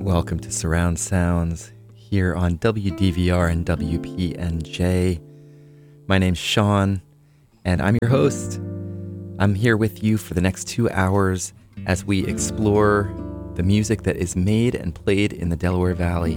Welcome to Surround Sounds here on WDVR and WPNJ. My name's Sean, and I'm your host. I'm here with you for the next 2 hours as we explore the music that is made and played in the Delaware Valley.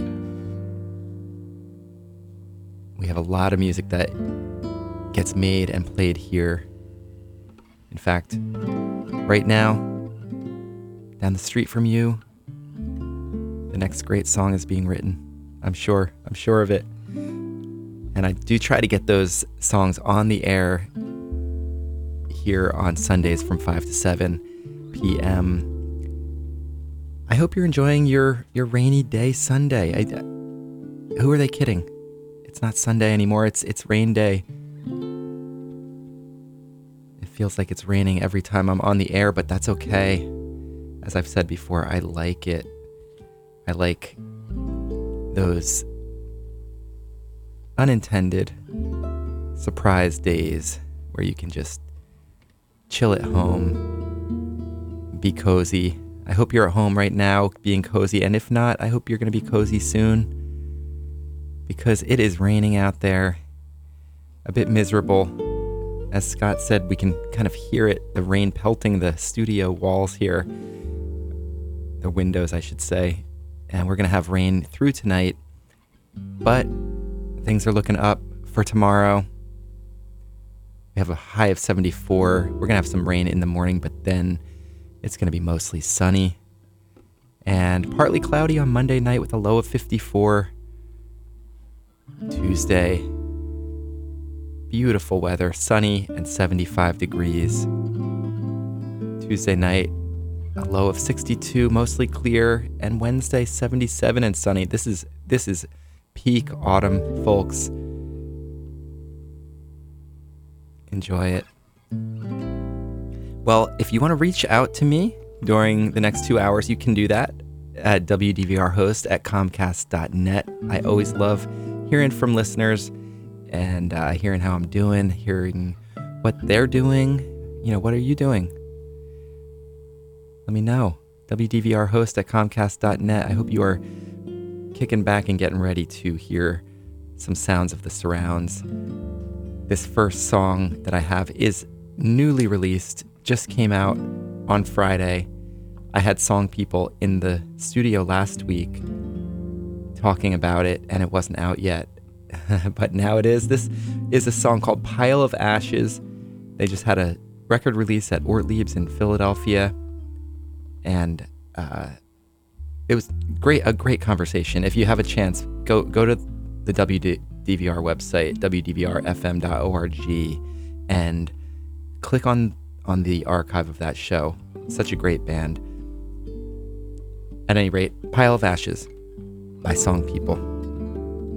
We have a lot of music that gets made and played here. In fact, right now, down the street from you, the next great song is being written. I'm sure of it. And I do try to get those songs on the air here on Sundays from 5 to 7 p.m. I hope you're enjoying your rainy day Sunday. Who are they kidding? It's not Sunday anymore. It's rain day. It feels like it's raining every time I'm on the air, but that's okay. As I've said before, I like it. I like those unintended surprise days where you can just chill at home, be cozy. I hope you're at home right now being cozy, and if not, I hope you're going to be cozy soon because it is raining out there, a bit miserable. As Scott said, we can kind of hear it, the rain pelting the studio walls here, the windows, I should say. And we're going to have rain through tonight, but things are looking up for tomorrow. We have a high of 74. We're going to have some rain in the morning, but then it's going to be mostly sunny and partly cloudy on Monday night with a low of 54. Tuesday, beautiful weather, sunny and 75 degrees. Tuesday night, a low of 62, mostly clear, and Wednesday 77 and sunny. This is peak autumn, folks. Enjoy it. Well, if you want to reach out to me during the next 2 hours, you can do that at wdvrhost@comcast.net. I always love hearing from listeners and hearing how I'm doing, hearing what they're doing. What are you doing? Let me know. wdvrhost@comcast.net. I hope you are kicking back and getting ready to hear some sounds of the surrounds. This first song that I have is newly released, just came out on Friday. I had song people in the studio last week talking about it, and it wasn't out yet. But now it is. This is a song called Pile of Ashes. They just had a record release at Ortlieb's in Philadelphia. And it was a great conversation. If you have a chance, go to the WDVR website, wdvrfm.org, and click on the archive of that show. Such a great band. At any rate, Pile of Ashes by Song People.